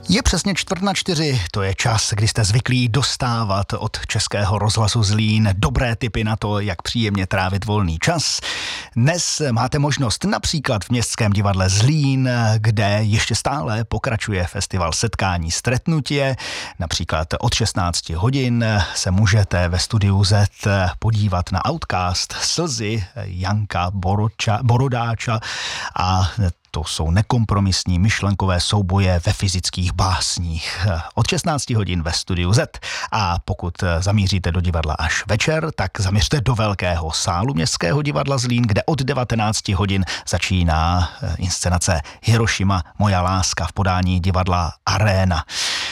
Je přesně 3:45, to je čas, kdy jste zvyklí dostávat od Českého rozhlasu Zlín dobré tipy na to, jak příjemně trávit volný čas. Dnes máte možnost například v Městském divadle Zlín, kde ještě stále pokračuje festival Setkání stretnutie. Například od 16 hodin se můžete ve studiu Z podívat na Outcast Slzy Janka Borodáča a to jsou nekompromisní myšlenkové souboje ve fyzických básních. Od 16 hodin ve studiu Z. A pokud zamíříte do divadla až večer, tak zaměřte do velkého sálu Městského divadla Zlín, kde od 19 hodin začíná inscenace Hirošima, moja láska v podání divadla Arena.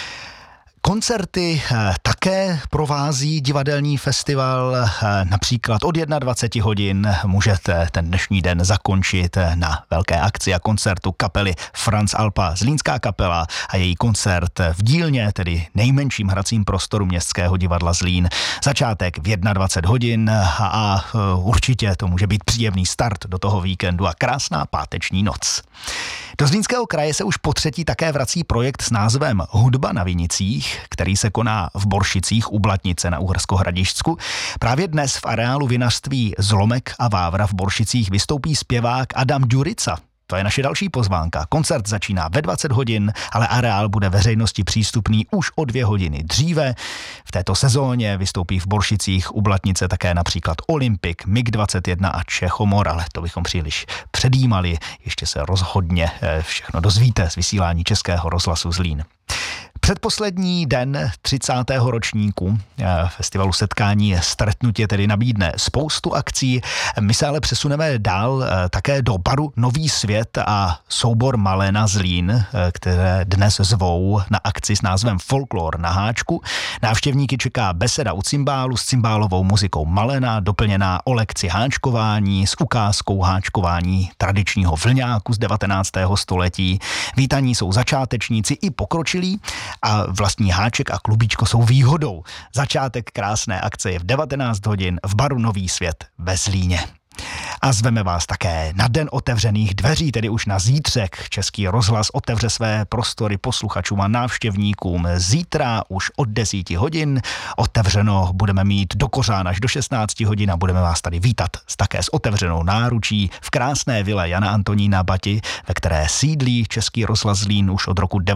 Koncerty také provází divadelní festival, například od 21 hodin můžete ten dnešní den zakončit na velké akci a koncertu kapely Franz Alpa, Zlínská kapela a její koncert v dílně, tedy nejmenším hracím prostoru Městského divadla Zlín. Začátek v 21 hodin a určitě to může být příjemný start do toho víkendu a krásná páteční noc. Do Zlínského kraje se už potřetí také vrací projekt s názvem Hudba na vinicích, který se koná v Boršicích u Blatnice na Uhersko-Hradišťsku. Právě dnes v areálu vinařství Zlomek a Vávra v Boršicích vystoupí zpěvák Adam Ďurica. To je naše další pozvánka. Koncert začíná ve 20 hodin, ale areál bude veřejnosti přístupný už o 2 hodiny dříve. V této sezóně vystoupí v Boršicích u Blatnice také například Olympik, MiG-21 a Čechomor, ale to bychom příliš předjímali. Ještě se rozhodně všechno dozvíte z vysílání Českého rozhlasu Zlín. Předposlední den 30. ročníku festivalu Setkání stretnutě tedy nabídne spoustu akcí. My se ale přesuneme dál také do baru Nový svět a soubor Malena Zlín, které dnes zvou na akci s názvem Folklor na háčku. Návštěvníky čeká beseda u cymbálu s cymbálovou muzikou Malena, doplněná o lekci háčkování s ukázkou háčkování tradičního vlňáku z 19. století. Vítaní jsou začátečníci i pokročilí a vlastní háček a klubíčko jsou výhodou. Začátek krásné akce je v 19 hodin v baru Nový svět ve Zlíně. A zveme vás také na Den otevřených dveří, tedy už na zítřek. Český rozhlas otevře své prostory posluchačům a návštěvníkům. Zítra už od 10 hodin otevřeno budeme mít do Kořán až do 16 hodin a budeme vás tady vítat také s otevřenou náručí v krásné vile Jana Antonína Bati, ve které sídlí Český rozhlas Zlín už od roku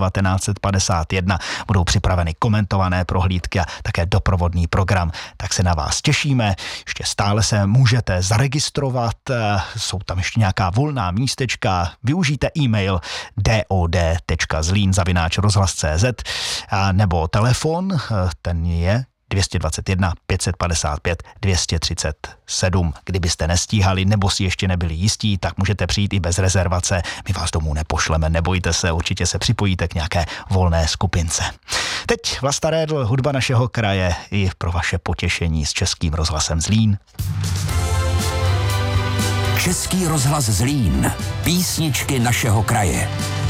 1951. Budou připraveny komentované prohlídky a také doprovodný program. Tak se na vás těšíme. Ještě stále se můžete zaregistrovat. Jsou tam ještě nějaká volná místečka. Využijte e-mail dod.zlin@rozhlas.cz nebo telefon, ten je 221 555 237. Kdybyste nestíhali nebo si ještě nebyli jistí, tak můžete přijít i bez rezervace. My vás domů nepošleme, nebojte se, určitě se připojíte k nějaké volné skupince. Teď Vlasta Rédl, hudba našeho kraje i pro vaše potěšení s Českým rozhlasem Zlín. Český rozhlas Zlín. Písničky našeho kraje.